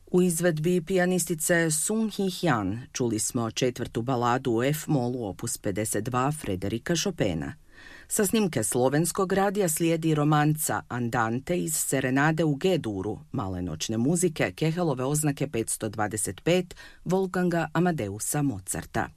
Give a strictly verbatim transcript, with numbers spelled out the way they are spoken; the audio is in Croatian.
U izvedbi pijanistice Sung Hi-hyan čuli smo četvrtu baladu u F-molu opus pedeset dva Frederika Chopina. Sa snimke slovenskog radija slijedi romanca Andante iz Serenade u G-duru, male noćne muzike Kehelove oznake petsto dvadeset pet Wolfganga Amadeusa Mozarta.